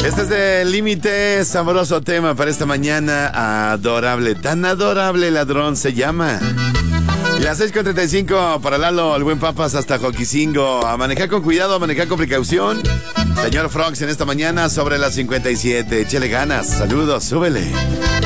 Este es el límite, sabroso tema para esta mañana. Adorable, tan adorable ladrón se llama. Y las 6:35 para Lalo, el buen Papas hasta Joquicingo. A manejar con cuidado, a manejar con precaución. Señor Frogs en esta mañana sobre las 57. Échele ganas, saludos, súbele.